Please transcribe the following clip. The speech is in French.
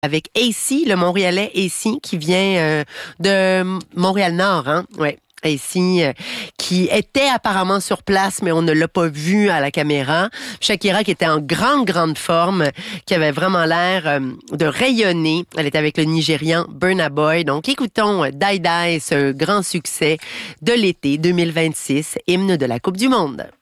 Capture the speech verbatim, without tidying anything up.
avec A C, le Montréalais A C, qui vient euh, de Montréal-Nord, hein, ouais. Ici, euh, qui était apparemment sur place, mais on ne l'a pas vu à la caméra. Shakira, qui était en grande, grande forme, qui avait vraiment l'air euh, de rayonner. Elle était avec le Nigérian Burna Boy. Donc, écoutons Die Die, ce grand succès de l'été deux mille vingt-six, hymne de la Coupe du Monde.